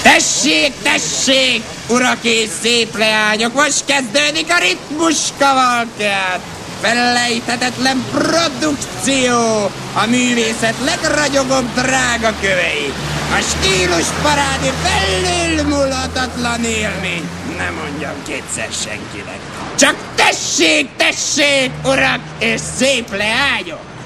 Tessék, tessék, urak és szép leányok, most kezdődik a ritmus kavalkád. Felejthetetlen produkció, a művészet legragyogóbb drága kövei. A stílus parádé felülmúlhatatlan élmény. Nem mondjam kétszer senkinek. Csak tessék, tessék, urak és szép leányok!